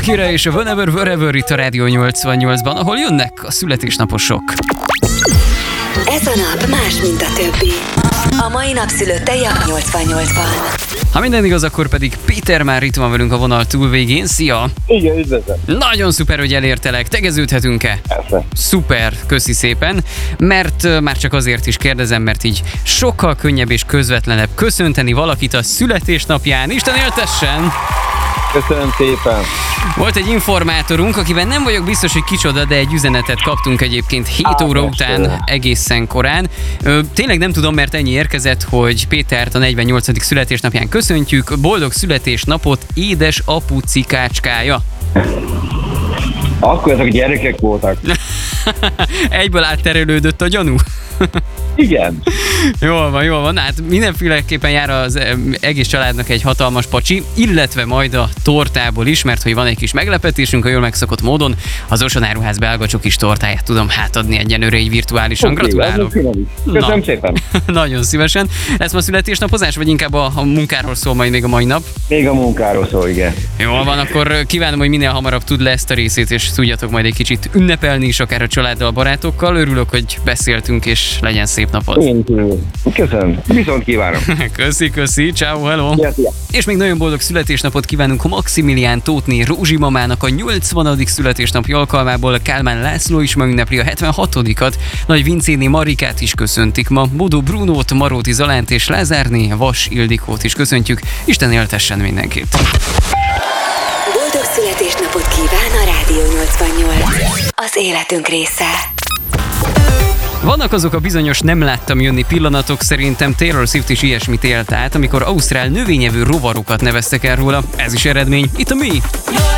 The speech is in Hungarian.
Shakira és a Whenever Wherever itt a Rádió 88-ban, ahol jönnek a születésnaposok. Ez a nap más, mint a többi. A mai napszülöttei a 88-ban. Ha minden igaz, akkor pedig Péter már itt van velünk a vonal túlvégén. Szia! Igen, üdvözlöm. Nagyon szuper, hogy elértelek. Tegeződhetünk-e? Persze. Szuper, köszi szépen. Mert már csak azért is kérdezem, mert így sokkal könnyebb és közvetlenebb köszönteni valakit a születésnapján. Isten éltessen! Köszönöm szépen. Volt egy informátorunk, akiben nem vagyok biztos, hogy kicsoda, de egy üzenetet kaptunk egyébként 7 óra után egészen korán. Tényleg nem tudom, mert ennyi érkezett, hogy Pétert a 48. születésnapján köszöntjük. Boldog születésnapot, édes apu cikácskája. Akkor ezek gyerekek voltak. Egyből átterelődött a gyanú. Igen. Jól van. Hát mindenféleképpen jár az egész családnak egy hatalmas pacsi, illetve majd a tortából is, mert hogy van egy kis meglepetésünk a jól megszokott módon. Az Oson Áruház belga csokis tortáját tudom hátadni egyenlőre így virtuálisan. Gratulálok. Köszönöm szépen. Nagyon szívesen. Lesz ma születésnapozás, vagy inkább a munkáról szól majd még a mai nap? Még a munkáról szól, igen. Jól van, akkor kívánom, hogy minél hamarabb tud le ezt a részét, és tudjatok majd egy kicsit ünnepelni is, akár a családdal, a barátokkal. Örülök, hogy beszéltünk, és legyen szép napod. Én köszönöm. Viszont kívánom. Köszi, ciao, hello. Szia. És még nagyon boldog születésnapot kívánunk Maximilián Tóthné Rózsi mamának a 80. születésnapi alkalmából. Kálmán László is megünnepli a 76-at. Nagy Vincéné Marikát is köszöntik ma. Bodó Brunót, Maróti Zalánt és Lázárné Vas Ildikót is köszöntjük. Isten éltessen mindenkit. Boldog születésnapot kíván a Rádió 88. Az életünk része. Vannak azok a bizonyos nem láttam jönni pillanatok, szerintem Taylor Swift is ilyesmit élt át, amikor ausztrál növényevő rovarokat neveztek el róla. Ez is eredmény. Itt a mi?